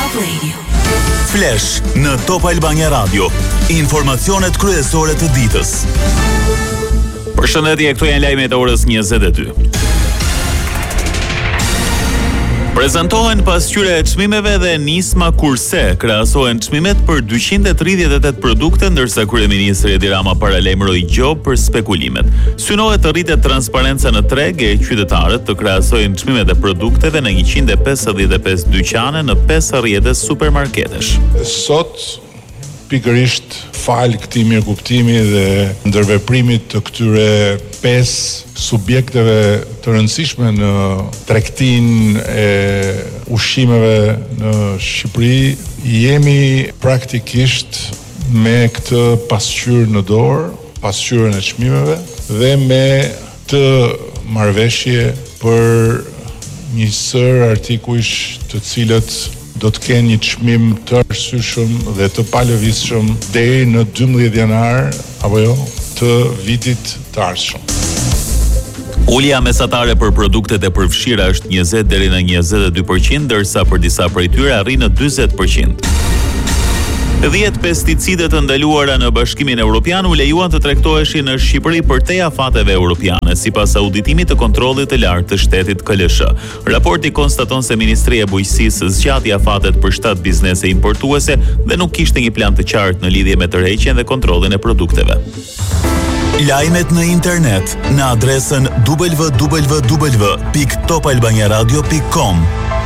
Top Radio. Flash në Top Albania Radio. Informacionet kryesore të ditës. Përshëndetje, këto janë lajmet e orës 22. Prezantohen pasqyre e çmimeve dhe nisma kurse, krahasohen çmimet për 238 produkte, ndërsa kryeministri Edi Rama paralajmëroi gjop për spekulimet. Synohet të rritet transparenca në treg e qytetarët të krahasojnë çmimet e produkteve në 155 dyqane në 5 rrjete supermarketesh. Sot pikërisht fal këtij mirëkuptimi dhe ndërveprimit të këtyre 5 subjekteve të rëndësishme në tregtinë e ushqimeve në Shqipëri, jemi praktikisht me këtë pasqyrë në dorë, pasqyrën e çmimeve dhe me të marrëveshje për një sër artikujsh të cilët do të kenë një çmim të arsyeshëm dhe të palëvizshëm deri në 12 janar apo jo të vitit të ardhshëm. Ulja mesatare për produktet e përfshira është 20 deri në 22%, ndërsa për disa prej tyre arrin në 40%. 10 pesticide të ndaluara në Bashkimin Evropian u lejuan të tregtoheshin në Shqipëri përtej afateve europiane, sipas auditimit të kontrollit të lartë të shtetit KLSH. Raporti konstaton se Ministria e Bujqësisë zgjati afatet për 7 biznese importuese dhe nuk kishte një plan të qartë në lidhje me tërheqjen dhe kontrollin e produkteve. Lajmet në internet në adresën www.topalbaniaradio.com.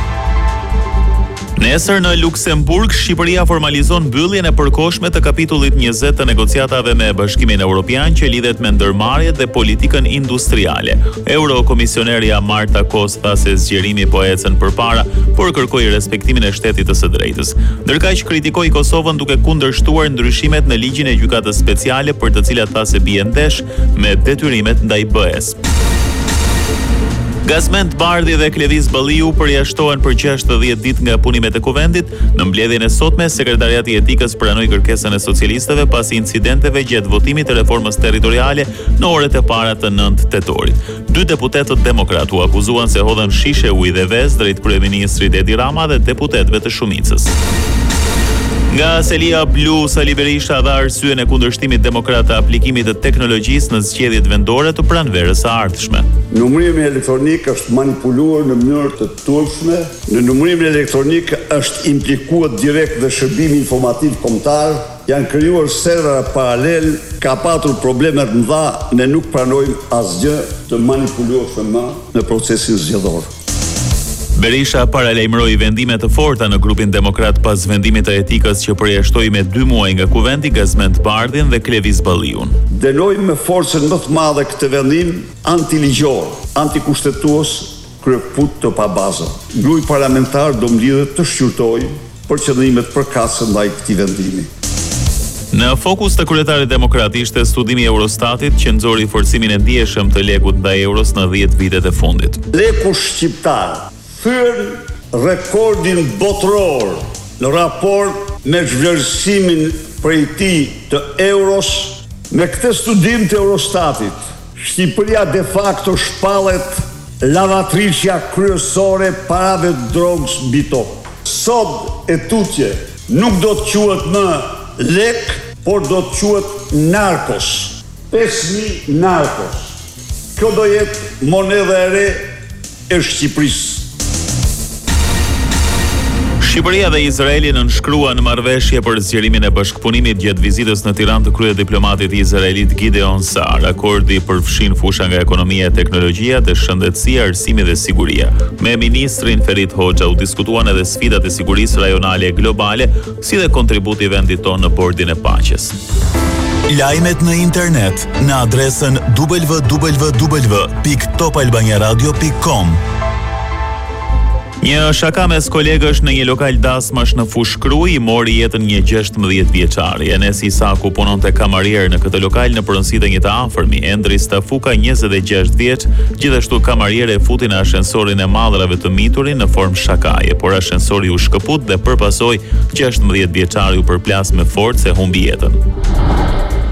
Nesër në Luksemburg, Shqipëria formalizon mbylljen e përkohshme të kapitullit 20 të negociatave me Bashkimin Evropian që lidhet me ndërmarrjet dhe politikën industriale. Eurokomisionerja Marta Kos tha se zgjerimi po ecën përpara, por kërkoi respektimin e shtetit të së drejtës. Ndërkaq kritikoi Kosovën duke kundërshtuar ndryshimet në ligjin e gjykatës speciale për të cilat tha se bie ndesh me detyrimet ndaj BE-s. Gazmend Bardhi dhe Klevis Balliu përjashtohen për 60 ditë nga punimet e kuvendit. Në mbledhjen e sotme, Sekretariati i Etikës pranoi kërkesën e socialistëve pas incidenteve gjatë votimit të reformës territoriale në orët e para të 9 tetorit. 2 deputetët demokrat u akuzuan se hodhën shishe ujë dhe vezë drejt kryeministrit Edi Rama dhe deputetëve të shumicës. Nga Selia Blu, Sali Berisha dha arsyen e kundërshtimit demokrat të aplikimit të teknologjisë në zgjedhjet vendore të pranverës së ardhshme. Numërimi elektronik është manipuluar në mënyrë të turpshme. Në numërimin elektronik është implikuar direkt dhe shërbimi informativ kombëtar. Janë krijuar servera paralel, ka patur probleme të mëdha, ne nuk pranojmë asgjë të manipuluar më në procesin zgjedhor. Berisha paralajmëroi vendime të forta në grupin demokrat pas vendimit të etikës që përjashtoi me 2 muaj nga kuvendi Gazmend Bardhin dhe Klevis Balliun. Dënojmë me forcën më të madhe këtë vendim antiligjor, antikushtetues, kryeput të pabazë. Grupi parlamentar do mlidhet të shqyrtojë për qëllimet përkatëse ndaj këtij vendimi. Në fokus të kryetarit demokrat ishte studimi Eurostatit që nxori forcimin e ndjeshëm të lekut ndaj euros në 10 vitet e fundit. Leku shqiptar thyrë rekordin botror në raport me zhvlerësimin prej tij të euros. Me këtë studim të Eurostatit, Shqipëria de facto shpallet lavatriçja kryesore parave të drogës mbi tokë. Sot e tutje nuk do të quhet më lek, por do të quhet narkos. 5.000 narkos. Kjo do jetë monedha e re e Shqipërisë. Shqipëria dhe Izraeli nënshkruan marrëveshje për zgjerimin e bashkëpunimit gjatë vizitës në Tiranë të kryediplomatit izraelit Gideon Saar. Akordi përfshin fusha nga ekonomia, teknologjia, dhe shëndetësia, arsimi dhe siguria. Me ministrin Ferit Hoxha u diskutuan edhe sfidat e sigurisë rajonale e globale, si dhe kontributi i vendit tonë në bordin e paqes. Lajmet në internet në adresën www.topalbaniaradio.com. Një shaka mes kolegësh në një lokal dasmash në Fushkruj i mori jetën një 16 vjeçar. Enes Isaku punonte kamarier në këtë lokal në pronësi të një të afërmi. Endri Stafuka, 26 vjeç, gjithashtu kamariere e futi në ashensorin e madhrave të miturin në formë shakaje, por ashensori u shkëput dhe përpasoi 16 vjeçari u përplas me forcë e humbi jetën.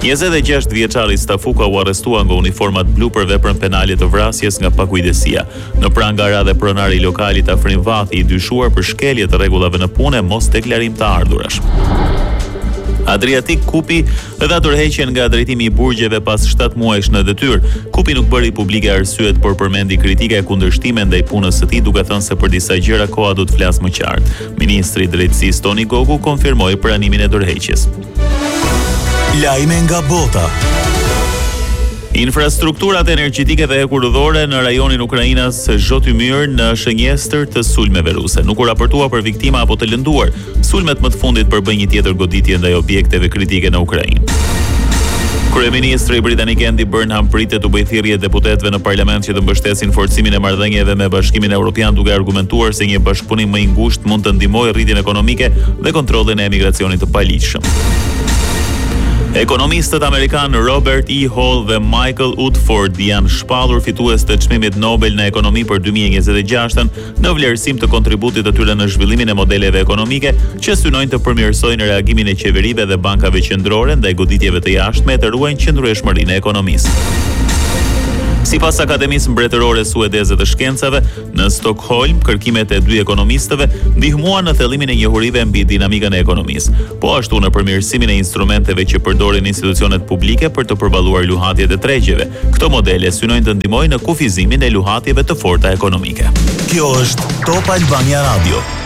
26 vjeçari Stafuka u arrestua nga uniformat blu për veprën penale të vrasjes nga pakujdesia. Në pranë ra dhe pronari i lokalit Afrim Vathi i dyshuar për shkelje të rregullave në punë mos deklarim të ardhurash. Adriatic Kupi dha tërheqjen nga drejtimi i burgjeve pas 7 muajsh në detyrë. Kupi nuk bëri publike arsyet, por përmendi kritike e kundërshtime ndaj punës së tij, duke thënë se për disa gjëra koha do të flasë më qartë. Ministri i Drejtësisë Toni Gogu konfirmoi pranimin e tërheqjes. Lajme nga bota. Infrastrukturat energjetike dhe hekurudhore në rajonin Ukrainas Zhotomyr në shënjestër të sulmeve ruse. Nuk u raportua për viktima apo të lënduar. Sulmet më të fundit përbëjnë një tjetër goditje ndaj objekteve kritike në Ukrainë. Kryeministri britanik Andy Burnham pritet të bëjë thirrje deputetëve në parlament që të mbështesin forcimin e marrëdhënieve me Bashkimin Evropian, duke argumentuar se një bashkëpunim më i ngushtë mund të ndihmojë rritjen ekonomike dhe kontrollin e emigracionit të paligjshëm. Ekonomistët amerikan Robert E. Hall dhe Michael Woodford janë shpallur fitues të çmimit Nobel në ekonomi për 2026 në vlerësim të kontributit të tyre në zhvillimin e modeleve ekonomike që synojnë të përmirësojnë reagimin e qeverive dhe bankave qendrore ndaj goditjeve të jashtme të ruajnë qëndrueshmërinë e ekonomisë. Sipas Akademisë Mbretërore Suedeze të Shkencave, në Stockholm, kërkimet e 2 ekonomistëve ndihmuan në thellimin e njohurive mbi dinamikën e ekonomisë, po ashtu në përmirësimin e instrumenteve që përdorin institucionet publike për të përballuar luhatjet e tregjeve. Këto modele synojnë të ndihmojnë në kufizimin e luhatjeve të forta ekonomike. Kjo është Top Albania Radio.